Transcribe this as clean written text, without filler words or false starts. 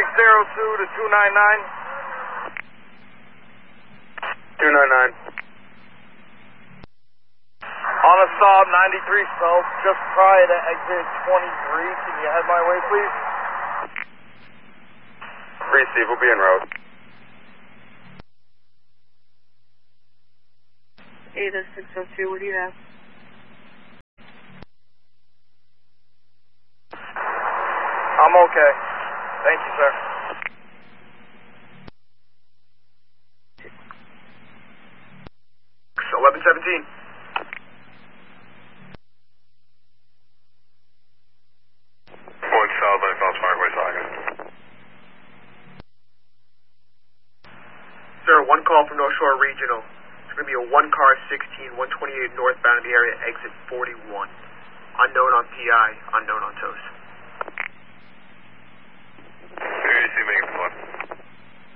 to 299. 299. On a Saab 93 Stealth, just prior to exit 23. Can you head my way, please? Receive, we'll be en route. Ada 602, what do you have? I'm okay. Thank you, sir. So 1117. One South Lake Parkway, Saga. Sir, one call from North Shore Regional. It's going to be a one-car 16, 128 northbound in the area, exit 41. Unknown on PI, unknown on TOS.